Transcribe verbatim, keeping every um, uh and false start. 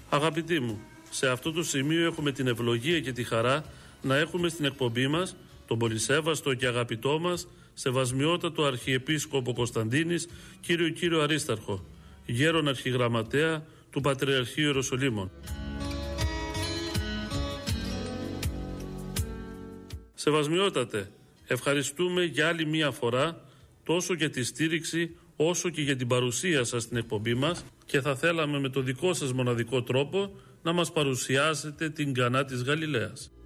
Αγαπητοί μου, σε αυτό το σημείο έχουμε την ευλογία και τη χαρά να έχουμε στην εκπομπή μας τον πολυσέβαστο και αγαπητό μας σεβασμιότατο Αρχιεπίσκοπο Κωνσταντίνης, κύριο κύριο Αρίσταρχο, γέρον αρχιγραμματέα του Πατριαρχείου Ιεροσολύμων. Σεβασμιότατε, ευχαριστούμε για άλλη μία φορά τόσο για τη στήριξη όσο και για την παρουσία σας στην εκπομπή μας και θα θέλαμε με το δικό σας μοναδικό τρόπο να μας παρουσιάσετε την Κανά της Γαλιλαίας.